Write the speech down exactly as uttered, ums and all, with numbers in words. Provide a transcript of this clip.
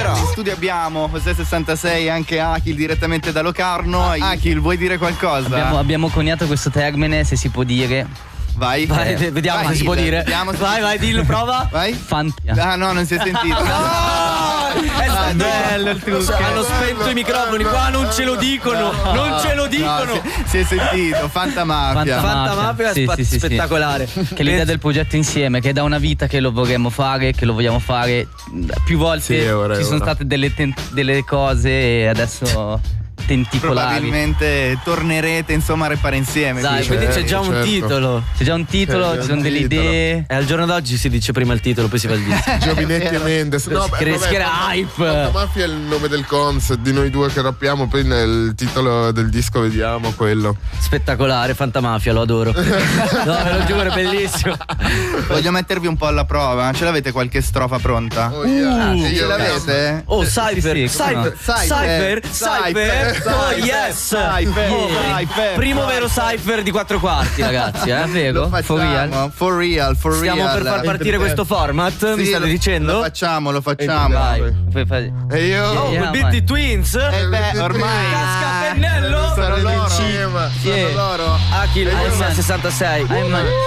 Però in studio abbiamo José sessantasei e anche Akil direttamente da Locarno. Akil, vuoi dire qualcosa? Abbiamo, abbiamo coniato questo termine, se si può dire. Vai, vai, eh, vediamo vai, se si può dire. Vediamo se vai, si... vai, dillo, prova. Vai. Fantia. Ah no, non si è sentito. No! È Ah, stato bello il trucco. Hanno spento i microfoni, qua non ce lo dicono, No, non ce lo dicono. No, si, si è sentito, Fantamafia. Fantamafia Sì, spa- sì, sì, spettacolare. Sì. Che l'idea del progetto insieme, che è da una vita che lo vorremmo fare, che lo vogliamo fare. Più volte Sì, è ora, è ci sono ora. state delle, ten- delle cose e adesso tenticolari. Probabilmente tornerete insomma a repare insieme. Dai, quindi. quindi c'è già un certo. titolo. C'è già un titolo, C'è già ci sono un delle titolo. idee. E al giorno d'oggi si dice prima il titolo, poi si fa il disco. Giovinetti e Mendes. No, beh, Che vabbè, che era Fanta- hype. Fantamafia è il nome del concept di noi due che rappiamo. Poi nel titolo del disco vediamo quello. Spettacolare, Fantamafia, lo adoro. No, ve lo giuro, è bellissimo. Voglio mettervi un po' alla prova. Ce l'avete qualche strofa pronta? Oh, yeah. Uh, E io ce l'avete? Oh, Cypher, sì, sì, come no? Cypher, Cypher, Cypher, oh yes. Cypher, Oh, Cypher, primo vero Cypher di quattro quarti, ragazzi, eh? Vero? Lo For real? facciamo, for real, for real. Stiamo per far partire questo format, mi Sì, state lo- dicendo? Lo facciamo, lo facciamo. Dai. Poi fai- E io Oh, Yeah, Beat man. the Twins. Eh beh, ormai Casca pennello. sono loro. in cima, sono Yeah. loro. Akil I'm- sessantasei. I'm-